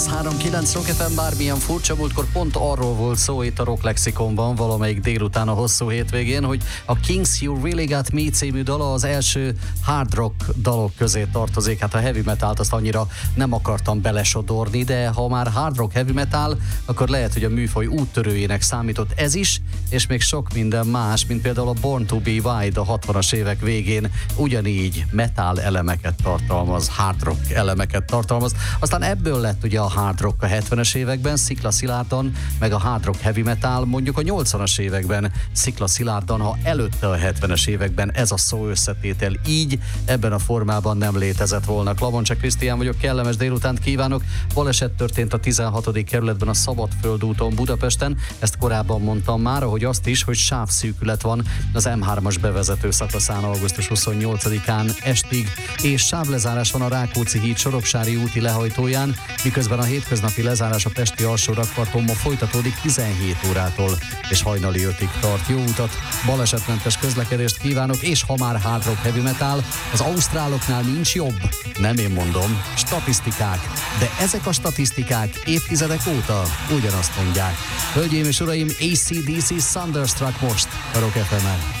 3-9 Rock FM, bármilyen furcsa, múltkor pont arról volt szó itt a Rock Lexikonban valamelyik délután a hosszú hétvégén, hogy a Kings You Really Got Me című dala az első hard rock dalok közé tartozik. Hát a heavy metalt azt annyira nem akartam belesodorni, de ha már hard rock heavy metal, akkor lehet, hogy a műfaj úttörőjének számított ez is, és még sok minden más, mint például a Born to be Wild a 60-as évek végén ugyanígy metal elemeket tartalmaz, hard rock elemeket tartalmaz. Aztán ebből lett ugye a hard rock a 70-es években, sziklaszilárdan, meg a hard rock heavy metal mondjuk a 80-as években, sziklaszilárdan, ha előtte a 70-es években ez a szó összetétel így, ebben a formában nem létezett volna. Klamoncsa Krisztián vagyok, kellemes délutánt kívánok. Baleset történt a 16. kerületben a Szabadföld úton Budapesten, ezt korábban mondtam már, ahogy azt is, hogy sávszűkület van az M3-as bevezető szakaszán augusztus 28-án estig, és sávlezárás van a Rákóczi híd Soroksári úti lehajtóján, miközben a hétköznapi lezárás a pesti alsó rakparton ma folytatódik 17 órától, és hajnali 5-ig tart. Jó utat, balesetmentes közlekedést kívánok, és ha már hard rock heavy metal, az ausztráloknál nincs jobb. Nem én mondom, statisztikák, de ezek a statisztikák évtizedek óta ugyanazt mondják. Hölgyeim és uraim, AC/DC Thunderstruck most a Rock FM-en.